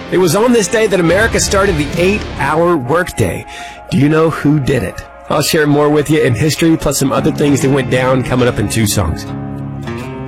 It was on this day that America started the 8-hour workday. Do you know who did it? I'll share more with you in history, plus some other things that went down coming up in 2 songs.